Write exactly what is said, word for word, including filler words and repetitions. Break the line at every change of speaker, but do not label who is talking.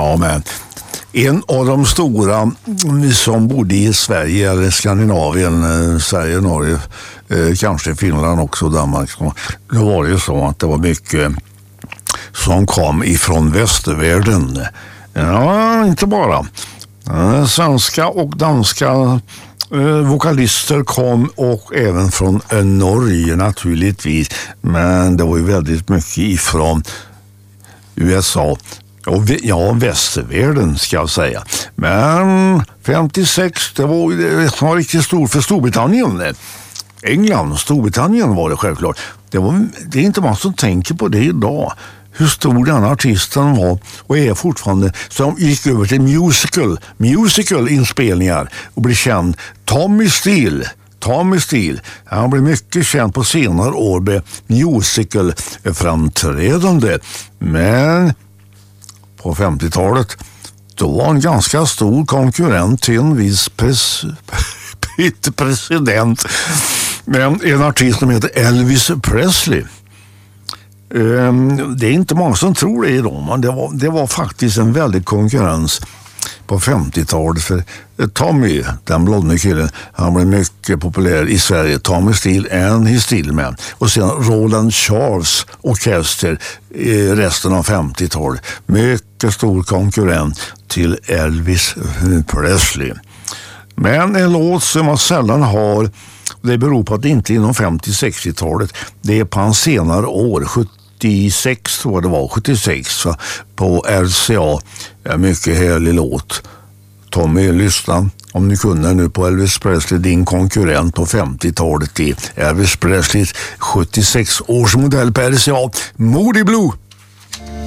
Ja, men en av de stora som bodde i Sverige eller Skandinavien, eh, Sverige, Norge, eh, kanske Finland också, Danmark. Då var det ju så att det var mycket som kom ifrån västvärlden. Ja, inte bara. Eh, svenska och danska eh, vokalister kom, och även från eh, Norge naturligtvis. Men det var ju väldigt mycket ifrån U S A. Och ja, västvärlden ska jag säga. Men femtiosex, det var, det var riktigt stort för Storbritannien. England, Storbritannien var det självklart. Det, var, det är inte man som tänker på det idag. Hur stor den artisten var och är fortfarande, som gick över till musical, musical-inspelningar och blev känd. Tommy Steele. Tommy Steele, han blev mycket känd på senare år med musical-framträdande. Men på femtiotalet, då var han ganska stor konkurrent till en viss pres- president. Men en artist som heter Elvis Presley. Det är inte många som tror det idag, men det var, det var faktiskt en väldig konkurrens på femtiotalet, för Tommy, den blonde killen, han blev mycket populär i Sverige. Tommy Steele and his Steelman. Och sen Roland Charles orkester i resten av femtiotalet. Mycket stor konkurrent till Elvis Presley. Men en låt som man sällan har, det beror på att det inte är inom femtio-sextiotalet. Det är på hans senare år, sjuttiosex tror jag det var, sjuttiosex va? På R C A. Ja, mycket härlig låt. Tommy, lyssna om ni kunde nu på Elvis Presley, din konkurrent på femtiotalet i Elvis Presleys sjuttiosex års modell på R C A, Moody Blue.